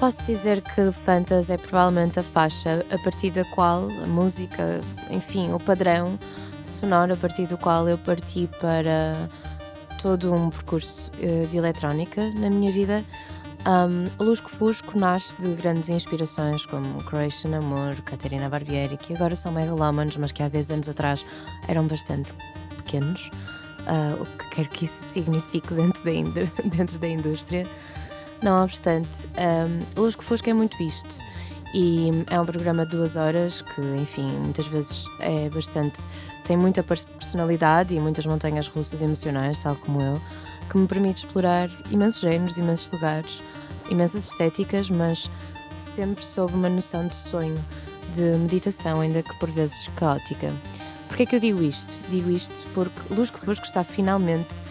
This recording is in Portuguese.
Posso dizer que Fantas é provavelmente a faixa a partir da qual a música, enfim, o padrão sonoro a partir do qual eu parti para todo um percurso de eletrónica na minha vida. O Lusco Fusco nasce de grandes inspirações como Croatian Amor, Caterina Barbieri, que agora são megalómanos, mas que há 10 anos atrás eram bastante pequenos, o que quer que isso signifique dentro da indústria. Não obstante, o Lusco Fusco é muito isto e é um programa de 2 horas que, enfim, muitas vezes tem muita personalidade e muitas montanhas russas emocionais, tal como eu, que me permite explorar imensos géneros, imensos lugares, imensas estéticas, mas sempre sob uma noção de sonho, de meditação, ainda que por vezes caótica. Porquê é que eu digo isto? Digo isto porque Lusco Fusco está finalmente